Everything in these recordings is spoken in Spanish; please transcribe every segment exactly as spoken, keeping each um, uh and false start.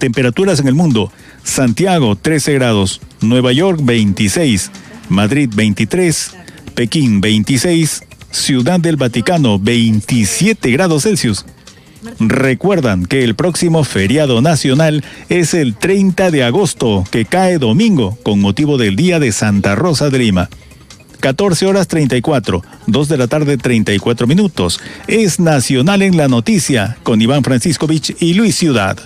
Temperaturas en el mundo: Santiago trece grados, Nueva York veintiséis, Madrid veintitrés, Pekín veintiséis, Ciudad del Vaticano veintisiete grados Celsius. Recuerdan que el próximo feriado nacional es el treinta de agosto, que cae domingo, con motivo del Día de Santa Rosa de Lima. catorce horas treinta y cuatro, dos de la tarde treinta y cuatro minutos. Es Nacional en la Noticia, con Iván Franciscovich y Luis Ciudad.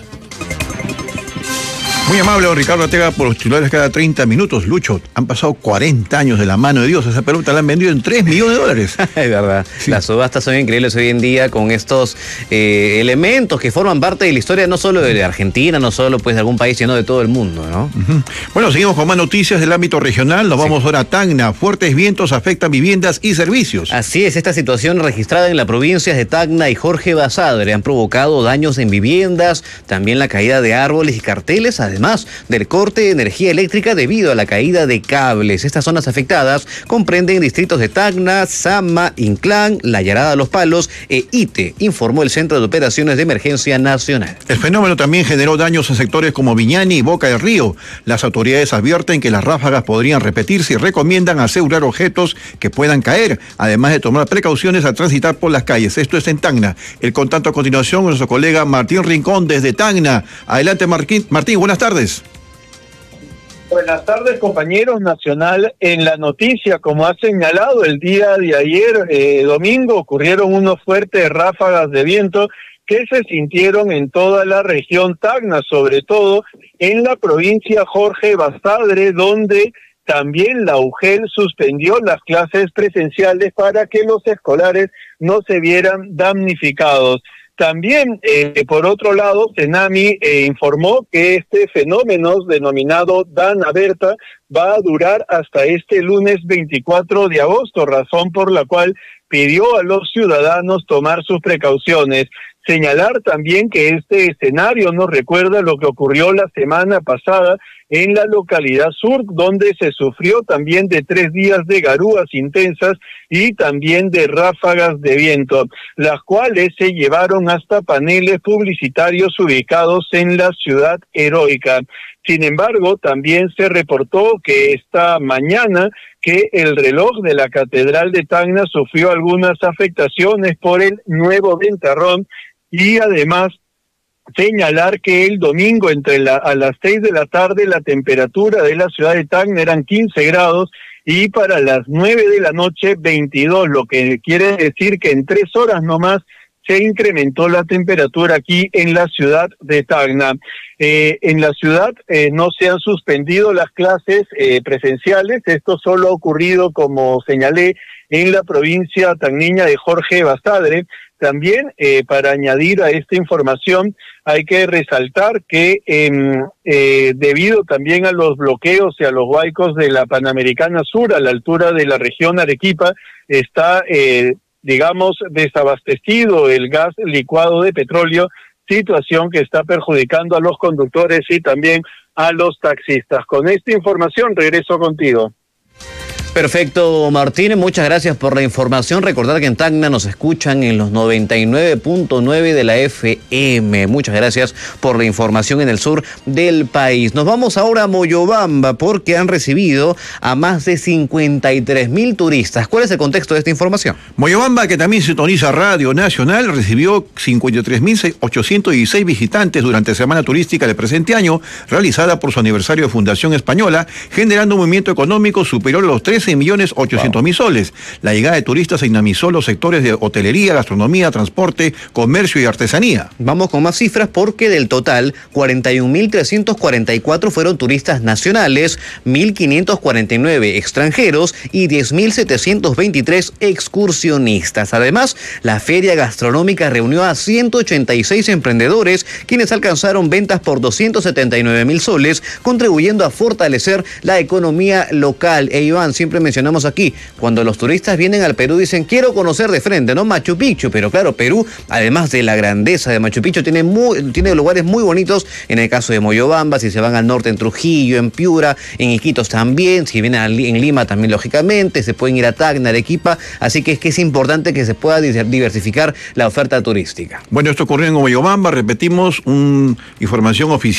Muy amable, don Ricardo Ortega, por los titulares cada treinta minutos. Lucho, han pasado cuarenta años de la mano de Dios. Esa pelota la han vendido en tres millones de dólares. Es verdad. Sí. Las subastas son increíbles hoy en día con estos eh, elementos que forman parte de la historia no solo de Argentina, no solo pues de algún país, sino de todo el mundo, ¿no? Uh-huh. Bueno, seguimos con más noticias del ámbito regional. Nos sí. vamos ahora a Tacna. Fuertes vientos afectan viviendas y servicios. Así es, esta situación registrada en las provincias de Tacna y Jorge Basadre han provocado daños en viviendas, también la caída de árboles y carteles, además Además del corte de energía eléctrica debido a la caída de cables. Estas zonas afectadas comprenden distritos de Tacna, Sama, Inclán, La Yarada Los Palos e Ite, informó el Centro de Operaciones de Emergencia Nacional. El fenómeno también generó daños en sectores como Viñani y Boca del Río. Las autoridades advierten que las ráfagas podrían repetirse y recomiendan asegurar objetos que puedan caer, además de tomar precauciones al transitar por las calles. Esto es en Tacna. El contacto a continuación con nuestro colega Martín Rincón desde Tacna. Adelante, Martín. Martín, buenas tardes. Buenas tardes, compañeros. Nacional en la Noticia. Como ha señalado, el día de ayer, eh, domingo, ocurrieron unos fuertes ráfagas de viento que se sintieron en toda la región Tacna, sobre todo en la provincia Jorge Basadre, donde también la U G E L suspendió las clases presenciales para que los escolares no se vieran damnificados. También, eh, por otro lado, Cenami eh, informó que este fenómeno denominado Dana Berta va a durar hasta este lunes veinticuatro de agosto, razón por la cual pidió a los ciudadanos tomar sus precauciones. Señalar también que este escenario nos recuerda lo que ocurrió la semana pasada en la localidad sur, donde se sufrió también de tres días de garúas intensas y también de ráfagas de viento, las cuales se llevaron hasta paneles publicitarios ubicados en la ciudad heroica. Sin embargo, también se reportó que esta mañana que el reloj de la Catedral de Tacna sufrió algunas afectaciones por el nuevo ventarrón, y además señalar que el domingo entre la, a las seis de la tarde la temperatura de la ciudad de Tacna eran quince grados y para las nueve de la noche veintidós, lo que quiere decir que en tres horas nomás se incrementó la temperatura aquí en la ciudad de Tacna. Eh, en la ciudad eh, no se han suspendido las clases eh, presenciales. Esto solo ha ocurrido, como señalé, en la provincia tacneña de Jorge Basadre. También, eh, para añadir a esta información, hay que resaltar que eh, eh, debido también a los bloqueos y a los huaicos de la Panamericana Sur, a la altura de la región Arequipa, está, eh, digamos, desabastecido el gas licuado de petróleo, situación que está perjudicando a los conductores y también a los taxistas. Con esta información regreso contigo. Perfecto, Martín, muchas gracias por la información. Recordar que en Tacna nos escuchan en los noventa y nueve punto nueve de la F M. Muchas gracias por la información en el sur del país. Nos vamos ahora a Moyobamba porque han recibido a más de cincuenta y tres mil turistas. ¿Cuál es el contexto de esta información? Moyobamba, que también sintoniza Radio Nacional, recibió cincuenta y tres mil ochocientos dieciséis visitantes durante la semana turística del presente año, realizada por su aniversario de Fundación Española, generando un movimiento económico superior a los trece millones ochocientos mil soles. La llegada de turistas dinamizó los sectores de hotelería, gastronomía, transporte, comercio y artesanía. Vamos con más cifras porque del total, cuarenta y un mil trescientos cuarenta y cuatro fueron turistas nacionales, mil quinientos cuarenta y nueve extranjeros y diez mil setecientos veintitrés excursionistas. Además, la feria gastronómica reunió a ciento ochenta y seis emprendedores, quienes alcanzaron ventas por doscientos setenta y nueve mil soles, contribuyendo a fortalecer la economía local. E Iván, siempre mencionamos aquí, cuando los turistas vienen al Perú dicen quiero conocer de frente, ¿no? Machu Picchu, pero claro, Perú, además de la grandeza de Machu Picchu, tiene, muy, tiene lugares muy bonitos, en el caso de Moyobamba, si se van al norte en Trujillo, en Piura, en Iquitos también, si vienen en Lima también lógicamente, se pueden ir a Tacna, Arequipa, así que es que es importante que se pueda diversificar la oferta turística. Bueno, esto ocurrió en Moyobamba, repetimos, una información oficial